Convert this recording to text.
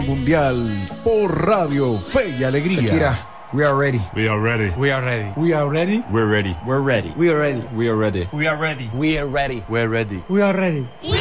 mundial por Radio Fe y Alegría. Shakira, we are ready. We are ready. We are ready. We are ready. We're ready. We're ready. We are ready. We are ready. We are ready. We are ready. We're ready. We are ready. We are ready.